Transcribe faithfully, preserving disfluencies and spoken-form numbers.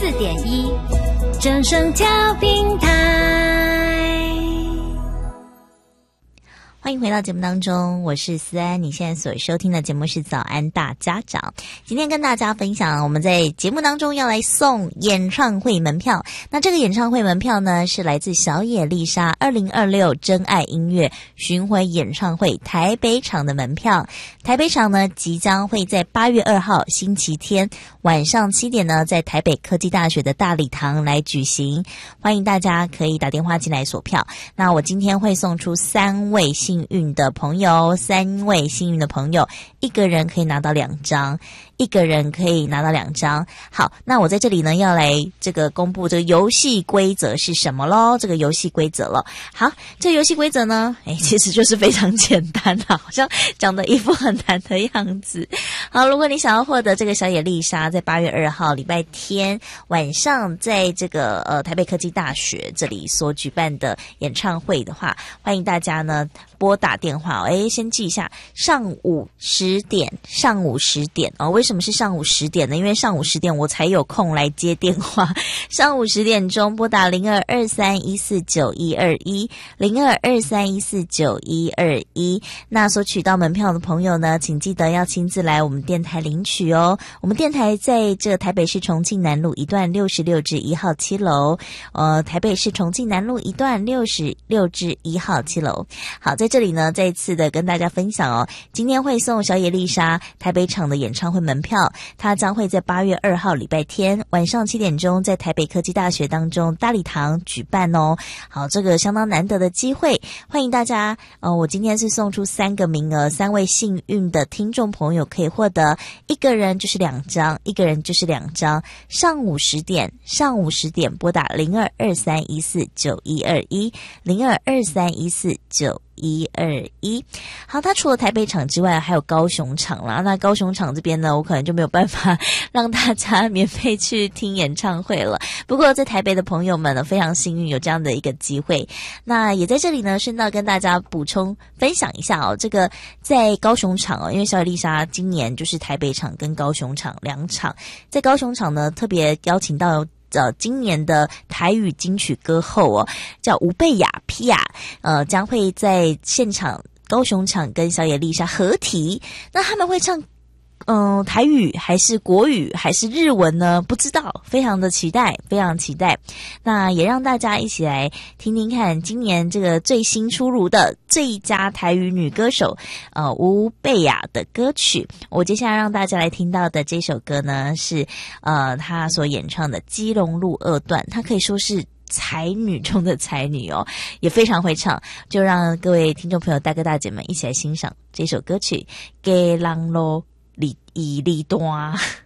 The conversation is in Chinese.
四点一，正声调频台。 欢迎回到节目当中，我是思安。你现在所收听的节目是早安大家长。今天跟大家分享，我们在节目当中要来送演唱会门票。那这个演唱会门票呢，是来自小野丽莎二零二六真爱音乐巡回演唱会台北场的门票。台北场呢，即将会在八月二号星期天晚上七点呢，在台北科技大学的大礼堂来举行。欢迎大家可以打电话进来索票。那我今天会送出三位幸运的朋友，三位幸运的朋友，一个人可以拿到两张，一个人可以拿到两张。好，那我在这里呢要来这个公布这个游戏规则是什么咯，这个游戏规则了。好，这个游戏规则呢，诶其实就是非常简单啦，好像讲的一副很难的样子。好，如果你想要获得这个小野丽莎在八月二号礼拜天晚上在这个呃台北科技大学这里所举办的演唱会的话，欢迎大家呢拨打电话，诶先记一下，上午十点，上午十点哦。为什么是上午十点呢？因为上午十点我才有空来接电话。上午十点钟拨打零二二三一四九一二一，零二二三一四九一二一。那所取到门票的朋友呢，请记得要亲自来我们电台领取哦。我们电台在这台北市重庆南路一段六十六至一号七楼，呃，台北市重庆南路一段六十六至一号七楼。好，在这里呢，再一次的跟大家分享哦，今天会送小野丽莎台北场的演唱会门票，她将会在八月二号礼拜天晚上七点钟在台北科技大学当中大礼堂举办哦。好，这个相当难得的机会，欢迎大家。呃，我今天是送出三个名额，三位幸运的听众朋友可以获得，一个人就是两张，一个人就是两张。上午十点，上午十点拨打零二二三一四九一二一，零二二三一四九一二一。好，它除了台北场之外还有高雄场啦。那高雄场这边呢，我可能就没有办法让大家免费去听演唱会了，不过在台北的朋友们呢，非常幸运有这样的一个机会。那也在这里呢顺道跟大家补充分享一下哦，这个在高雄场哦，因为小野丽莎今年就是台北场跟高雄场两场，在高雄场呢特别邀请到呃，今年的台语金曲歌后哦，叫吴贝雅皮亚，呃，将会在现场高雄场跟小野丽莎合体。那他们会唱嗯、呃，台语还是国语还是日文呢？不知道，非常的期待，非常期待。那也让大家一起来听听看今年这个最新出炉的最佳台语女歌手呃吴贝雅的歌曲。我接下来让大家来听到的这首歌呢，是呃她所演唱的《基隆路二段》，她可以说是才女中的才女哦，也非常会唱。就让各位听众朋友大哥大姐们一起来欣赏这首歌曲《给浪路里伊里端》。